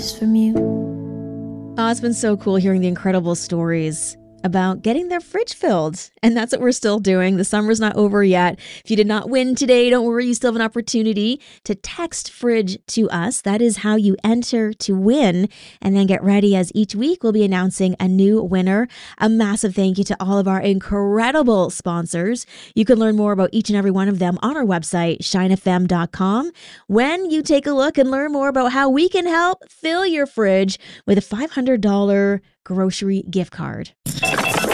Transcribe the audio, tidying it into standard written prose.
from you. Oh, it's been so cool hearing the incredible stories about getting their fridge filled. And that's what we're still doing. The summer's not over yet. If you did not win today, don't worry. You still have an opportunity to text fridge to us. That is how you enter to win. And then get ready, as each week we'll be announcing a new winner. A massive thank you to all of our incredible sponsors. You can learn more about each and every one of them on our website, shinefm.com. When you take a look and learn more about how we can help fill your fridge with a $500 grocery gift card.